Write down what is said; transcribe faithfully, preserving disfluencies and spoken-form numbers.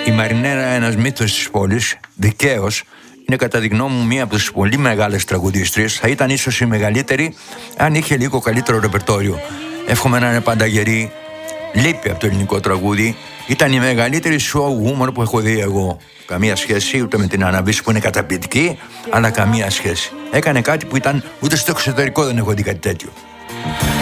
Η Μαρινέρα, ένας μύθος της πόλης, δικαίως, είναι κατά τη γνώμη μου μία από τις πολύ μεγάλες τραγουδίστριες. Θα ήταν ίσως η μεγαλύτερη αν είχε λίγο καλύτερο ρεπερτόριο. Εύχομαι να είναι πάντα γερή. Λείπει από το ελληνικό τραγούδι. Ήταν η μεγαλύτερη show woman που έχω δει εγώ. Καμία σχέση ούτε με την Αναβίση που είναι καταπληκτική, αλλά καμία σχέση. Έκανε κάτι που ήταν ούτε στο εξωτερικό δεν έχω δει κάτι τέτοιο.